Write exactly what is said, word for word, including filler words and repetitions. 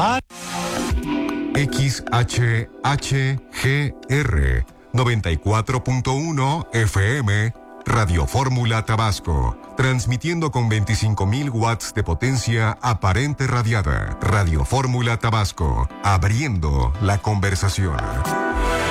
Ah. X H H G R noventa y cuatro punto uno F M, Radio Fórmula Tabasco, transmitiendo con veinticinco mil watts de potencia aparente radiada. Radio Fórmula Tabasco, abriendo la conversación.